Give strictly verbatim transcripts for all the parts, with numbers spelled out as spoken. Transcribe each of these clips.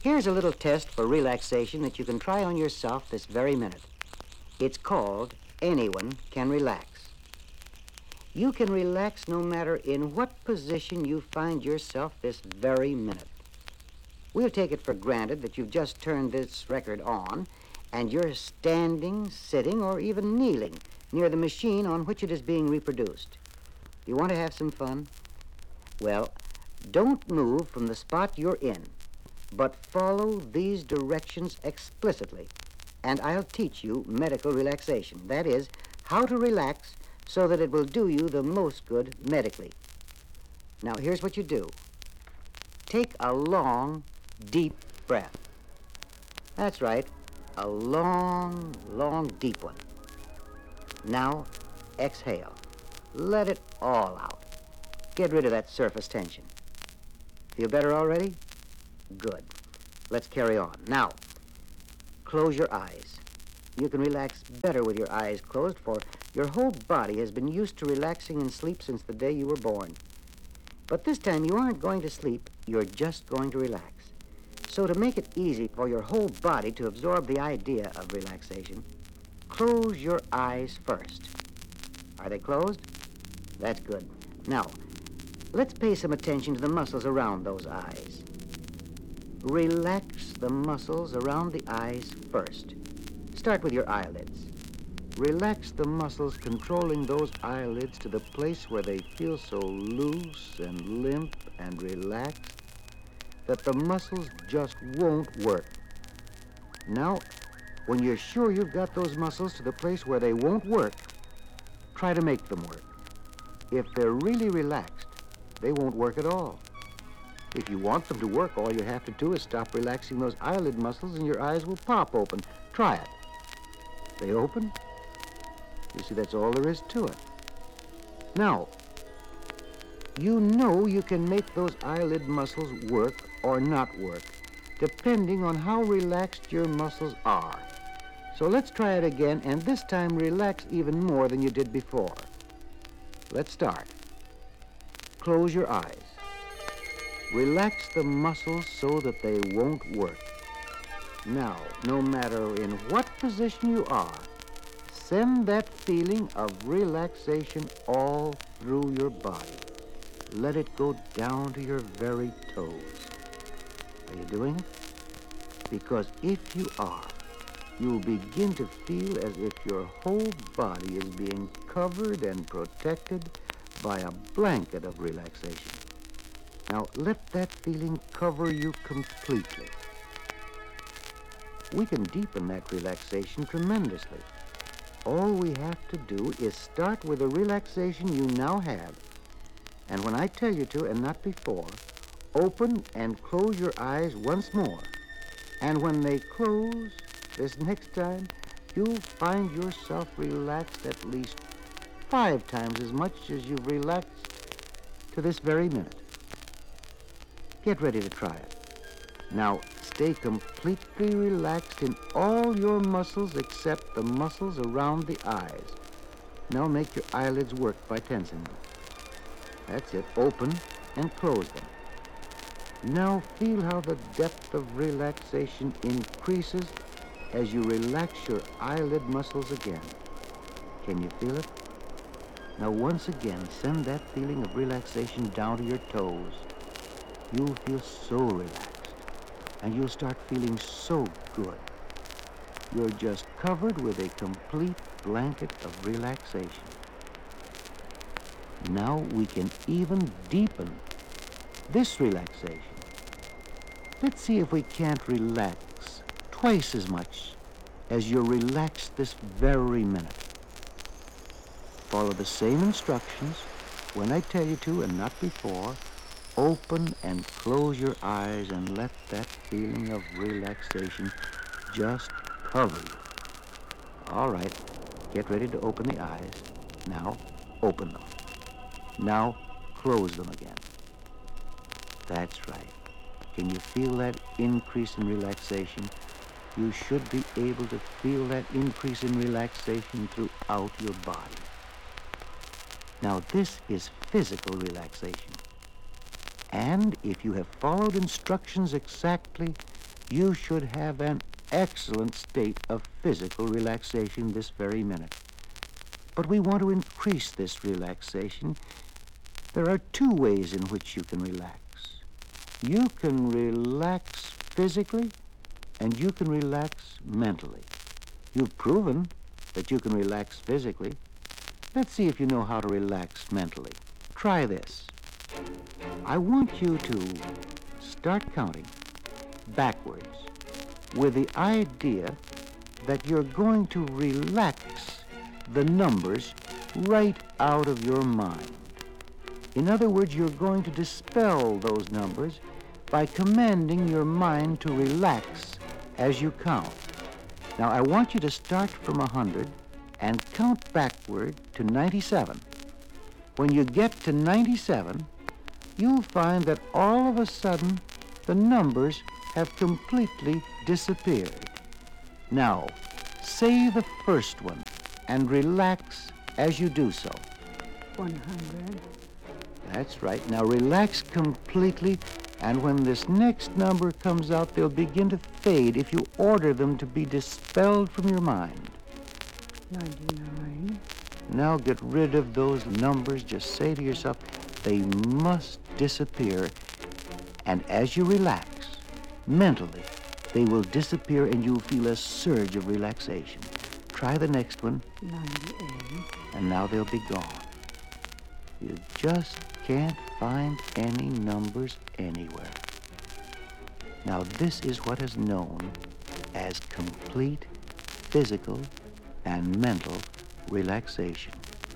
Here's a little test for relaxation that you can try on yourself this very minute. It's called Anyone Can Relax. You can relax no matter in what position you find yourself this very minute. We'll take it for granted that you've just turned this record on and you're standing, sitting, or even kneeling near the machine on which it is being reproduced. You want to have some fun? Well, don't move from the spot you're in, but follow these directions explicitly, and I'll teach you medical relaxation. That is, how to relax so that it will do you the most good medically. Now, here's what you do. Take a long, deep breath. That's right, a long, long, deep one. Now, exhale. Let it all out. Get rid of that surface tension. Feel better already? Good. Let's carry on. Now, close your eyes. You can relax better with your eyes closed, for your whole body has been used to relaxing in sleep since the day you were born. But this time you aren't going to sleep, you're just going to relax. So to make it easy for your whole body to absorb the idea of relaxation, close your eyes first. Are they closed? That's good. Now, let's pay some attention to the muscles around those eyes. Relax the muscles around the eyes first. Start with your eyelids. Relax the muscles controlling those eyelids to the place where they feel so loose and limp and relaxed that the muscles just won't work. Now, when you're sure you've got those muscles to the place where they won't work, try to make them work. If they're really relaxed, they won't work at all. If you want them to work, all you have to do is stop relaxing those eyelid muscles and your eyes will pop open. Try it. They open? You see, that's all there is to it. Now, you know you can make those eyelid muscles work or not work, depending on how relaxed your muscles are. So let's try it again, and this time relax even more than you did before. Let's start. Close your eyes. Relax the muscles so that they won't work. Now, no matter in what position you are, send that feeling of relaxation all through your body. Let it go down to your very toes. Are you doing it? Because if you are, you'll begin to feel as if your whole body is being covered and protected by a blanket of relaxation. Now, let that feeling cover you completely. We can deepen that relaxation tremendously. All we have to do is start with the relaxation you now have, and when I tell you to and not before, open and close your eyes once more. And when they close, this next time, you'll find yourself relaxed at least five times as much as you've relaxed to this very minute. Get ready to try it. Now, stay completely relaxed in all your muscles except the muscles around the eyes. Now make your eyelids work by tensing them. That's it. Open and close them. Now feel how the depth of relaxation increases as you relax your eyelid muscles again. Can you feel it? Now once again, send that feeling of relaxation down to your toes. You'll feel so relaxed, and you'll start feeling so good. You're just covered with a complete blanket of relaxation. Now we can even deepen this relaxation. Let's see if we can't relax twice as much as you're relaxed this very minute. Follow the same instructions when I tell you to and not before. Open and close your eyes and let that feeling of relaxation just cover you. All right, get ready to open the eyes. Now, open them. Now, close them again. That's right. Can you feel that increase in relaxation? You should be able to feel that increase in relaxation throughout your body. Now, this is physical relaxation. And if you have followed instructions exactly, you should have an excellent state of physical relaxation this very minute. But we want to increase this relaxation. There are two ways in which you can relax. You can relax physically, and you can relax mentally. You've proven that you can relax physically. Let's see if you know how to relax mentally. Try this. I want you to start counting backwards with the idea that you're going to relax the numbers right out of your mind. In other words, you're going to dispel those numbers by commanding your mind to relax as you count. Now, I want you to start from one hundred and count backward to ninety-seven. When you get to ninety-seven, you'll find that all of a sudden the numbers have completely disappeared. Now, say the first one and relax as you do so. one hundred. That's right. Now relax completely, and when this next number comes out, they'll begin to fade if you order them to be dispelled from your mind. ninety-nine. Now get rid of those numbers. Just say to yourself, they must disappear. And as you relax, mentally, they will disappear and you'll feel a surge of relaxation. Try the next one. ninety-eight. And now they'll be gone. You just can't find any numbers anywhere. Now this is what is known as complete physical and mental relaxation.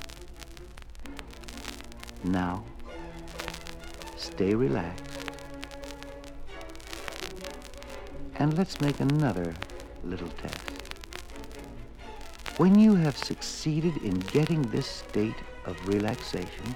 Now, stay relaxed. And let's make another little test. When you have succeeded in getting this state of relaxation,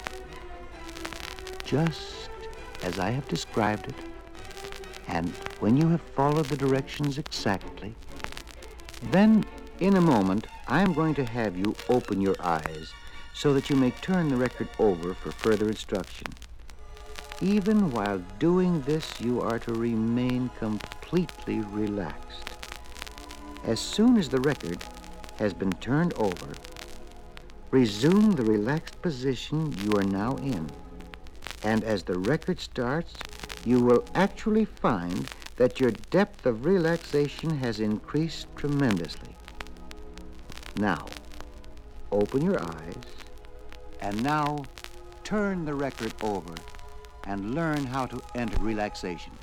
just as I have described it, and when you have followed the directions exactly, then in a moment I'm going to have you open your eyes so that you may turn the record over for further instruction. Even while doing this, you are to remain completely relaxed. As soon as the record has been turned over, resume the relaxed position you are now in. And as the record starts, you will actually find that your depth of relaxation has increased tremendously. Now, open your eyes, and now turn the record over and learn how to enter relaxation.